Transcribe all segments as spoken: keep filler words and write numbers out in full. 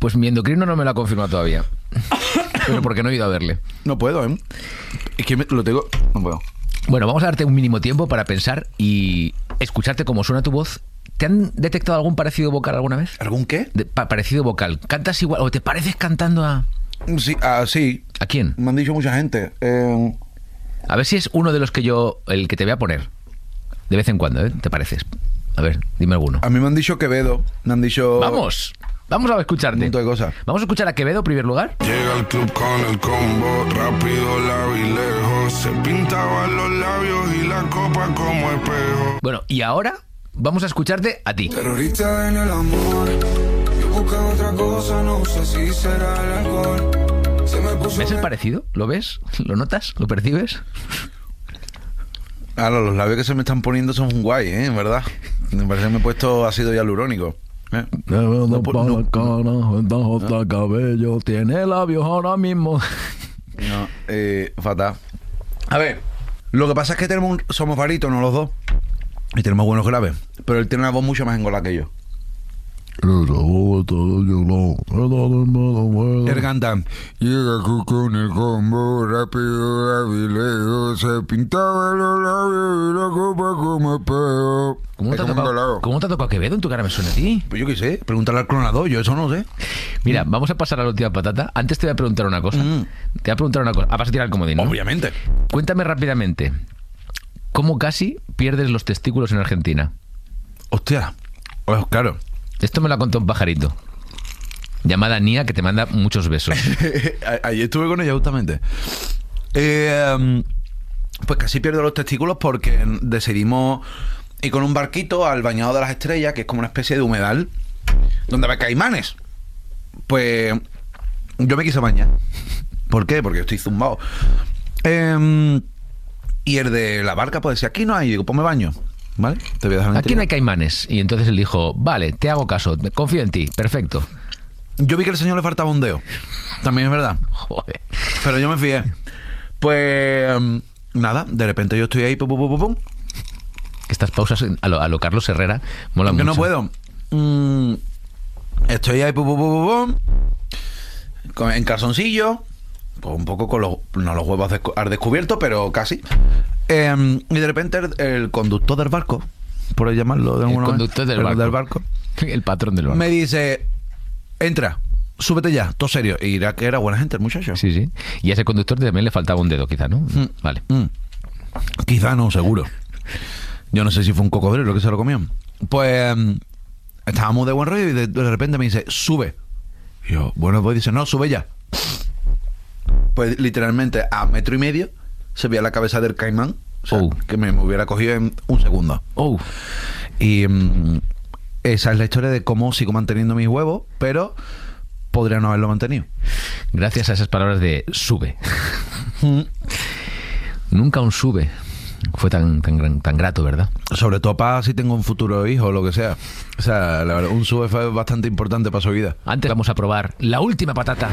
Pues mi endocrino no me lo ha confirmado todavía. Pero porque no he ido a verle. No puedo, ¿eh? Es que me, lo tengo... No puedo. Bueno, vamos a darte un mínimo tiempo para pensar y escucharte cómo suena tu voz. ¿Te han detectado algún parecido vocal alguna vez? ¿Algún qué? De, pa- parecido vocal. ¿Cantas igual o te pareces cantando a...? Sí, ah, sí. ¿A quién? Me han dicho mucha gente. Eh, A ver si es uno de los que yo... El que te voy a poner. De vez en cuando, ¿eh? ¿Te pareces? A ver, dime alguno. a mí me han dicho Quevedo. Me han dicho... ¡Vamos! Vamos a escucharte. Un montón de cosas. Vamos a escuchar a Quevedo en primer lugar. Llega al club con el combo, rápido la vi lejos. Se pintaban los labios y la copa como espejo. Bueno, y ahora vamos a escucharte a ti. Terrorista en el amor, yo buscaba otra cosa, no sé si será el alcohol. Se me puso ¿Ves el de- parecido? ¿Lo ves? ¿Lo notas? ¿Lo percibes? Ahora, los labios que se me están poniendo son guay, ¿eh? En verdad. Me parece que me he puesto ácido hialurónico. ¿eh? No, no, no. cabello, tiene labios ahora mismo. No, eh, fatal. A ver, lo que pasa es que tenemos un- somos barítonos los dos. Y tenemos buenos graves. Pero él tiene una voz mucho más engolada que yo. Él canta. Llega con el combo, rápido la vi lejos. Se pintaban los labios y la copa como espejo. ¿Cómo Es te, ha como un tocado, galao. ¿Cómo te ha tocado Quevedo? En tu cara me suena a ti. Pues yo qué sé, pregúntale al clonador, yo eso no sé. Mira, vamos a pasar a la última patata. Antes te voy a preguntar una cosa. Mm. Te voy a preguntar una cosa. Ah, vas a tirar el comodín, ¿no? Obviamente. Cuéntame rápidamente. ¿Cómo casi pierdes los testículos en Argentina? Hostia. Pues claro. Esto me lo ha contado un pajarito. Llamada Nia, que te manda muchos besos. A- Ayer estuve con ella justamente. Eh, um, pues casi pierdo los testículos porque decidimos ir con un barquito al Bañado de las Estrellas, que es como una especie de humedal, donde va caimanes. Pues yo me quise bañar. ¿Por qué? Porque yo estoy zumbado. Eh, y el de la barca pues decía, aquí no hay. Digo, pues me baño. ¿Vale? Te voy a dejar en el Aquí no hay interior. caimanes. Y entonces él dijo, vale, te hago caso, confío en ti, perfecto. Yo vi que al señor le faltaba un dedo. También es verdad. Joder. Pero yo me fié. Pues um, nada, de repente yo estoy ahí, pum, pum, pum, pum. Estas pausas a lo, a lo Carlos Herrera molan Que mucho. no puedo. Mm, estoy ahí, pum, pum, pum, pum, pum, con- en calzoncillo. Pues un poco con los, no los huevos descu- al descubierto, pero casi. Eh, y de repente el, el conductor del barco, por llamarlo de El alguna conductor del manera, barco. del barco, El patrón del barco. me dice, entra, súbete ya, todo serio. Y era que era buena gente el muchacho. Sí, sí. Y a ese conductor también le faltaba un dedo, quizá, ¿no? Mm. Vale. Mm. Quizá no, seguro. Yo no sé si fue un cocodrilo que se lo comió. Pues mm, estábamos de buen rollo y de, de repente me dice, sube. Y yo, bueno, pues dice, no, sube ya. Pues literalmente a metro y medio se veía la cabeza del caimán. O sea, Oh. que me, me hubiera cogido en un segundo. Oh, Y mm, esa es la historia de cómo sigo manteniendo mis huevos, pero podría no haberlo mantenido. gracias a esas palabras de sube. Nunca un sube fue tan, tan, gran- tan grato, ¿verdad? Sobre todo para si tengo un futuro hijo o lo que sea. O sea, la verdad, un sube fue bastante importante para su vida. Antes vamos a probar la última patata.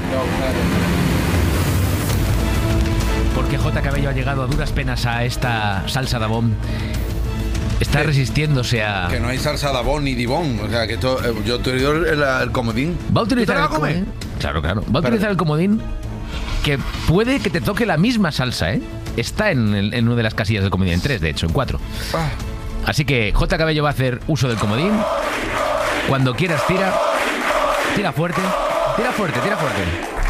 Porque J. Cabello ha llegado a duras penas a esta salsa Dabón. Está ¿Qué? resistiéndose a... Que no hay salsa Dabón ni Dibón. O sea, que esto, eh, yo te digo el, el comodín. Va a utilizar ¿Tú te la el vas a comer? comodín. Claro, claro. Va a Espérate. utilizar el comodín que puede que te toque la misma salsa, ¿eh? Está en, el- en una de las casillas del comodín, en tres, de hecho, en cuatro. Ah. Así que J. Cabello va a hacer uso del comodín. Cuando quieras, tira. Tira fuerte. Tira fuerte, tira fuerte.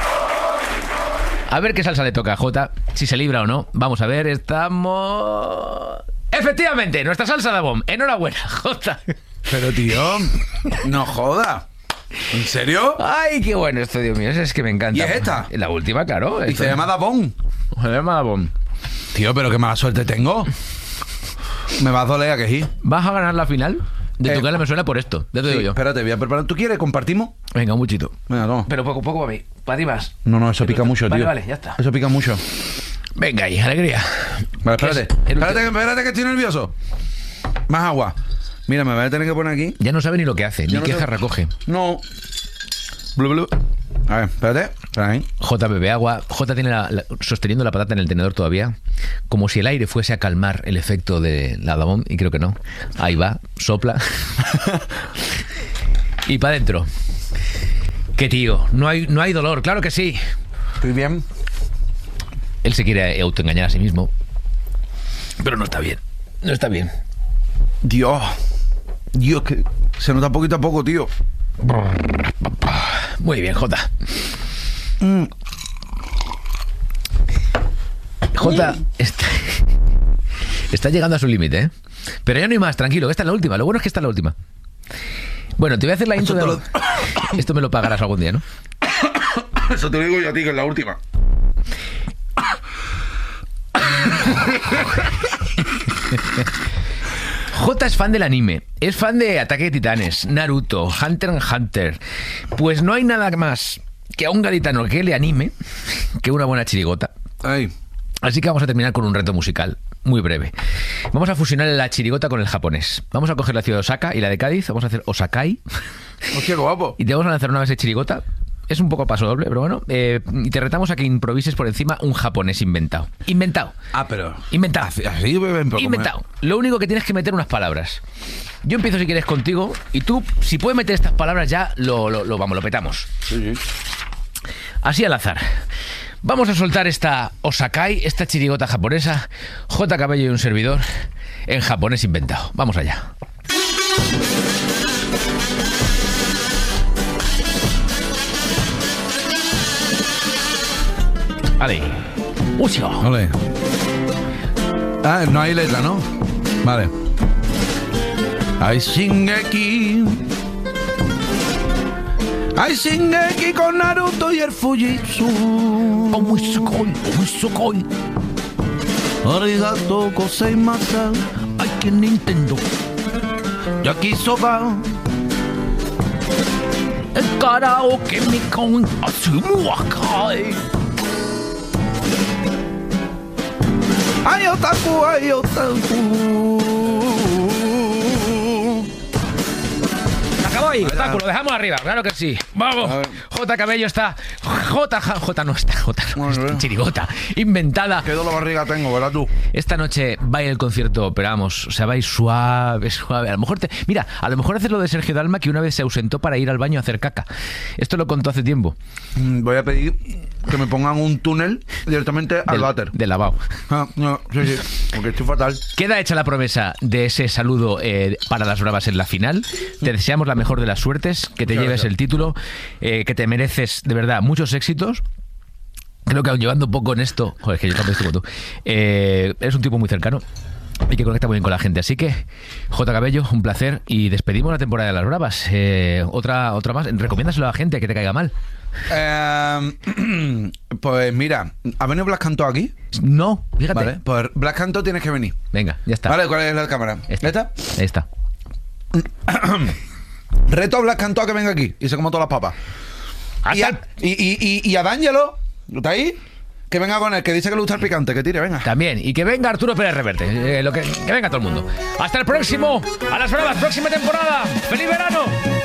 A ver qué salsa le toca a J. Si se libra o no. Vamos a ver, estamos... Efectivamente, nuestra salsa de bomb. Enhorabuena, J. Pero tío, no joda. ¿En serio? Ay, qué bueno esto, Dios mío. Es que me encanta. ¿Y es esta? La última, claro. Y Esto- se llama Dabón. Se llama Dabón. Tío, pero qué mala suerte tengo. Me va a doler a que sí. ¿Vas a ganar la final? De Eh, tu cara me suena por esto. Ya te Sí, digo yo. espérate, voy a preparar. ¿Tú quieres? ¿Compartimos? Venga, un buchito. Venga, toma. Pero poco, poco para mí. Para ti más. No, no, eso pica mucho, Vale, tío. vale, ya está. Eso pica mucho. Venga ahí, alegría. Vale, espérate. Es el Espérate, último. que- espérate que estoy nervioso. Más agua. Mira, me voy a tener que poner aquí. Ya no sabe ni lo que hace, ni Ya no qué sé- jarra coge. No. Blu, blu. A ver, espérate. Espera ahí. J bebe agua. J tiene la- la- sosteniendo la patata en el tenedor todavía, como si el aire fuese a calmar el efecto de la Dabón, y creo que no. Ahí va, sopla. Y para adentro. Qué tío, no hay, no hay dolor, claro que sí. Estoy bien. Él se quiere autoengañar a sí mismo. Pero no está bien. No está bien. Dios. Dios, que se nota poquito a poco, tío. Muy bien, Jota. Mm. Jota está, está llegando a su límite, ¿eh? Pero ya no hay más, tranquilo, esta es la última. Lo bueno es que esta es la última. Bueno, te voy a hacer la intro de... Lo... Esto me lo pagarás algún día, ¿no? Eso te lo digo yo a ti, que es la última. Jota es fan del anime, es fan de Ataque de Titanes, Naruto, Hunter x Hunter. Pues no hay nada más que a un gaditano que le anime que una buena chirigota. Ay. Así que vamos a terminar con un reto musical muy breve. Vamos a fusionar la chirigota con el japonés. Vamos a coger la ciudad de Osaka y la de Cádiz. Vamos a hacer Osakai. Hostia, qué guapo. Y te vamos a lanzar una vez de chirigota. Es un poco paso doble, pero bueno. Eh, y te retamos a que improvises por encima un japonés inventado. Inventado. Ah, pero... Inventado. Así, así beben poco. Inventado. Lo único que tienes que meter unas palabras. Yo empiezo si quieres contigo y tú, si puedes meter estas palabras ya, lo, lo, lo vamos, lo petamos. Sí, sí. Así al azar. Vamos a soltar esta Osakai, esta chirigota japonesa, J. Cabello y un servidor, en japonés inventado. Vamos allá. Vale. Ucio. Vale. Ah, no hay letra, ¿no? Vale. Hay Shingeki. Hay Shingeki con Naruto y el Fujitsu. Omusukoi, omusukoi. Arigato gozaimashita. Ay, que Nintendo. Yakisoba. El karaoke mi con Asumu-wakai. Ay, otaku, ay, otaku. Acabó ahí, Otaku, lo dejamos arriba, claro que sí. Vamos, J. Cabello está. J. J no está, J no Bueno, está. Chirigota, inventada. Qué dolor de barriga tengo, ¿verdad tú? Esta noche va a ir el concierto, pero vamos, o sea, va a ir suave, suave. A lo mejor te. Mira, a lo mejor haces lo de Sergio Dalma, que una vez se ausentó para ir al baño a hacer caca. Esto lo contó hace tiempo. Mm, Voy a pedir que me pongan un túnel directamente al Del, váter. del lavabo. Ah, no, sí, sí, porque estoy fatal. Queda hecha la promesa de ese saludo eh, para las bravas en la final. Te deseamos la mejor de las suertes, que te Muchas lleves gracias. el título, eh, que te mereces, de verdad, muchos éxitos. Creo que aun llevando un poco en esto, joder, es que yo también estoy como tú, eh, eres un tipo muy cercano y que conecta muy bien con la gente. Así que, J. Cabello, un placer, y despedimos la temporada de las bravas. Eh, otra, otra más, recomiéndaselo a la gente que te caiga mal. Eh, pues mira, ¿ha venido Blas Cantó aquí? No, fíjate. Vale, pues Blas Cantó tienes que venir. Venga, ya está. Vale, ¿cuál es la cámara? Esta. ¿Esta? Ahí está. Reto a Blas Cantó a que venga aquí y se coma todas las papas. Y a, y, y, y, y a D'Angelo, ¿está ahí? Que venga con él, que dice que le gusta el picante, que tire, venga. También, y que venga Arturo Pérez Reverte, eh, lo que, que venga todo el mundo. Hasta el próximo, a las bravas, próxima temporada. ¡Feliz verano!